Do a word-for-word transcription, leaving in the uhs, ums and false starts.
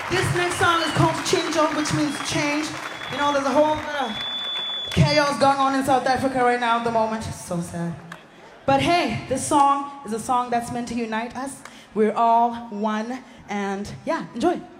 This next song is called Chinjo, which means change. You know, there's a whole lot of chaos going on in South Africa right now at the moment. It's so sad. But hey, this song is a song that's meant to unite us. We're all one, and yeah, enjoy.